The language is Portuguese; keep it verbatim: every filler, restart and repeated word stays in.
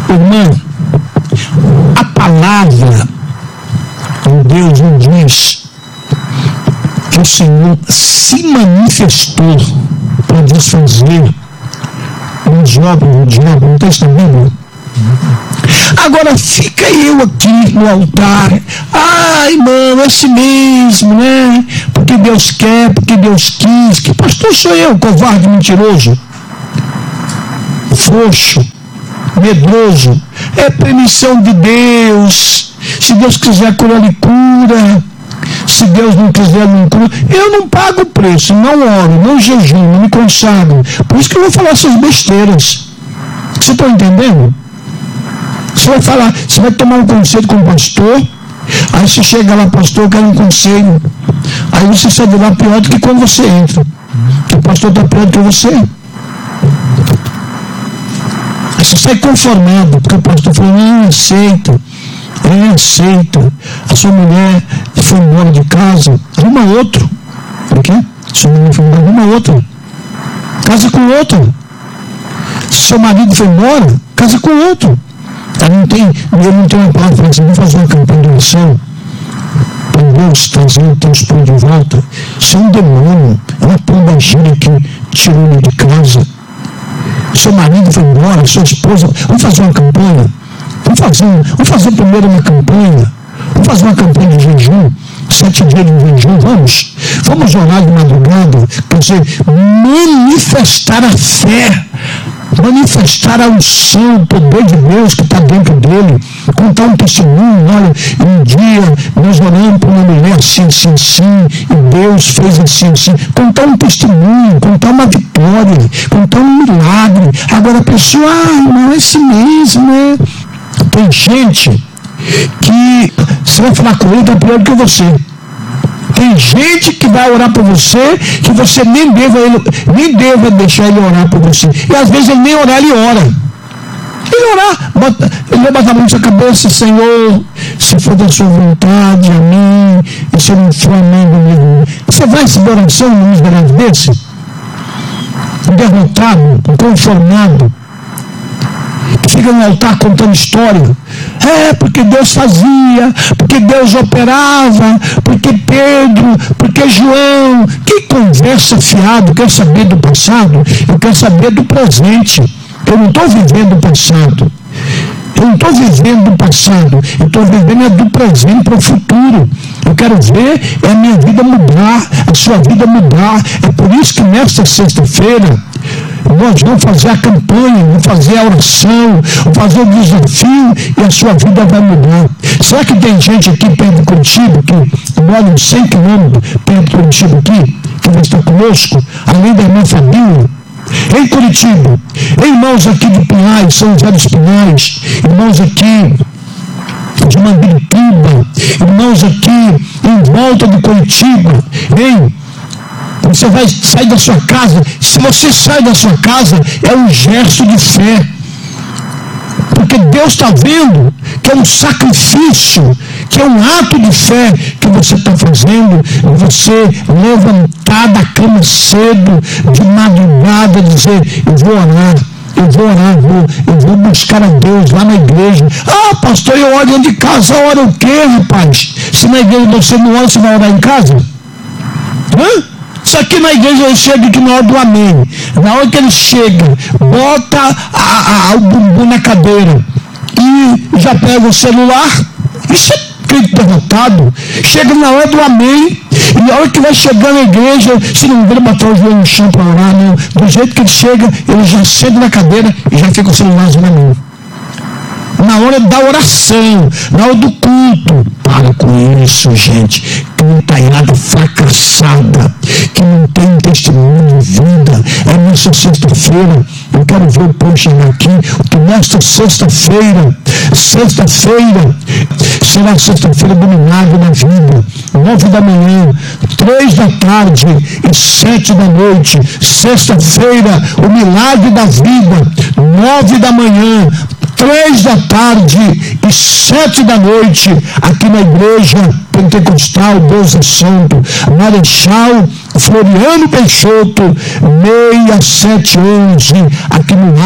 Irmã, a palavra de Deus nos diz que o Senhor se manifestou para desfazer os obras do diabo. Não está isso na Bíblia? Agora fica eu aqui no altar, ai, mano, é assim mesmo, né? Porque Deus quer, porque Deus quis. Que pastor sou eu, covarde, mentiroso, frouxo, medroso? É permissão de Deus. Se Deus quiser curar, Ele cura. Se Deus não quiser, não cura. Eu não pago o preço, não oro, não jejuo, não me consagro. Por isso que eu vou falar essas besteiras. Você está entendendo? Você vai falar, você vai tomar um conselho com o pastor, aí você chega lá, pastor, eu quero um conselho. Aí você sai de lá pior do que quando você entra. Que o pastor está pior do que você. Aí você sai conformado, porque o pastor falou, não aceita. Ele aceita. A sua mulher foi embora de casa, arruma outro. Por quê? Sua mulher foi embora, arruma outro. Casa com outro. Se seu marido foi embora, casa com outro. Ele não tem, ele não tem uma palavra para dizer, vamos fazer uma campanha de oração para Deus trazer o teu esposo de volta. Isso é um demônio, é uma pomba gira que tirou ele de casa. Seu marido foi embora, sua esposa. Vamos fazer uma campanha. Vamos fazer, vamos fazer primeiro uma campanha. Vamos fazer uma campanha de jejum. Sete dias de jejum, vamos. Vamos orar de madrugada para você manifestar a fé. Manifestar a unção, o poder de Deus que está dentro dele, contar um testemunho. Olha, um dia nós oramos para uma mulher assim, assim, assim, e Deus fez assim, assim. Contar um testemunho, contar uma vitória, contar um milagre. Agora a pessoa, ah, não é assim mesmo, né? Tem gente que você vai falar com ele, está pior do que você. Tem gente que vai orar por você, que você nem deva, ele, nem deva deixar ele orar por você. E às vezes ele nem orar, ele ora. Ele orar, bota, ele vai botar a mão na sua cabeça, Senhor, se for da sua vontade, a mim, e se não for a mim, comigo. Você vai receber oração num miserável desse? Derrotado, inconformado, que fica no altar contando história. É, porque Deus fazia, porque Deus operava, porque Pedro, porque João. Que conversa fiada. Eu quero saber do passado, eu quero saber do presente. Eu não estou vivendo o passado. Eu não estou vivendo o passado. Eu estou vivendo é do presente para o futuro. Eu quero ver é a minha vida mudar, a sua vida mudar. É por isso que nesta sexta-feira nós vamos fazer a campanha, vamos fazer a oração, vamos fazer o desafio e a sua vida vai mudar. Será que tem gente aqui perto de Curitiba, que mora uns cem quilômetros perto de Curitiba aqui, que vai estar conosco, além da irmã Fabinho? Em Curitiba, irmãos aqui de Pinhais, São José dos Pinhais, irmãos aqui de Mandirituba, irmãos aqui em volta de Curitiba, hein? Você vai sair da sua casa. Se você sai da sua casa, é um gesto de fé. Porque Deus está vendo que é um sacrifício, que é um ato de fé que você está fazendo. Você levantar da cama cedo, de madrugada, dizer, eu vou orar. Eu vou orar, eu vou, eu vou buscar a Deus lá na igreja. Ah, pastor, eu oro dentro de casa. Ora o quê, rapaz? Se na igreja você não ora, você vai orar em casa? Hã? Só que na igreja ele chega aqui na hora do amém. Na hora que ele chega, bota a, a, o bumbum na cadeira e já pega o celular. Isso é crente derrotado. Chega na hora do amém. E na hora que vai chegar na igreja, se não vira botar o joelho no chão para orar, não. Do jeito que ele chega, ele já senta na cadeira e já fica o celular na mão. Na hora da oração, na hora do culto. Para com isso, gente. Que não está nada fracassada, que não tem testemunho de vida. É nessa sexta-feira. Eu quero ver o povo chegar aqui. Que nesta sexta-feira, sexta-feira, será sexta-feira do milagre na vida. Nove da manhã, três da tarde e sete da noite. Sexta-feira, o milagre da vida. Nove da manhã, três da tarde e sete da noite, aqui na igreja pentecostal Deus é Santo, Marechal Floriano Peixoto, seis sete onze, aqui no